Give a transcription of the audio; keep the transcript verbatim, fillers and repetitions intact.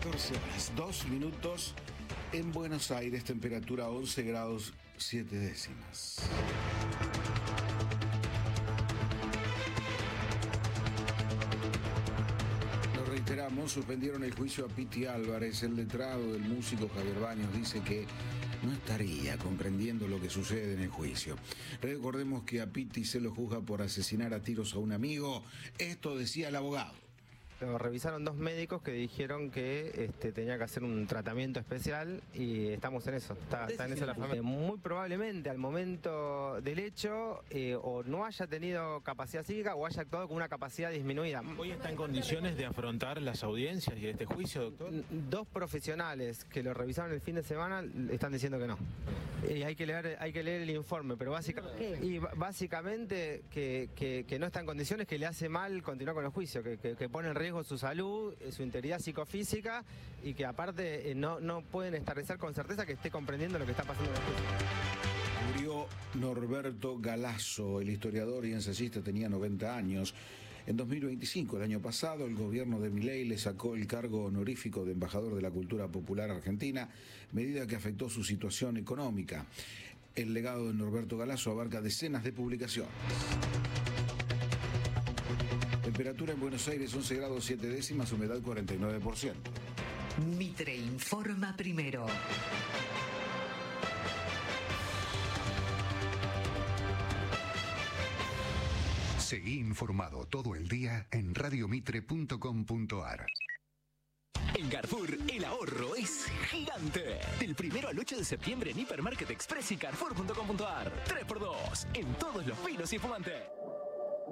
catorce horas, dos minutos en Buenos Aires, temperatura once grados siete décimas. Lo reiteramos, suspendieron el juicio a Piti Álvarez. El letrado del músico Javier Baños dice que no estaría comprendiendo lo que sucede en el juicio. Recordemos que a Piti se lo juzga por asesinar a tiros a un amigo. Esto decía el abogado. Lo revisaron dos médicos que dijeron que este, tenía que hacer un tratamiento especial y estamos en eso. Está, está en eso la familia. Muy probablemente al momento del hecho eh, o no haya tenido capacidad psíquica o haya actuado con una capacidad disminuida. ¿Hoy está en condiciones de afrontar las audiencias y este juicio, doctor? Dos profesionales que lo revisaron el fin de semana están diciendo que no. Y hay que leer, hay que leer el informe, pero básicamente, y básicamente que, que, que no está en condiciones, que le hace mal continuar con el juicio, que, que, que pone en riesgo su salud, su integridad psicofísica y que aparte no, no pueden establecer con certeza que esté comprendiendo lo que está pasando en el juicio. Murió Norberto Galasso, el historiador y ensayista, tenía noventa años. En dos mil veinticinco, el año pasado, el gobierno de Milei le sacó el cargo honorífico de embajador de la cultura popular argentina, medida que afectó su situación económica. El legado de Norberto Galasso abarca decenas de publicaciones. Temperatura en Buenos Aires once grados siete décimas, humedad cuarenta y nueve por ciento. Mitre informa primero. Seguí informado todo el día en radio mitre punto com punto ar. En Carrefour, el ahorro es gigante. Del primero al ocho de septiembre en Hipermarket Express y Carrefour punto com punto ar. tres por dos en todos los vinos y espumantes.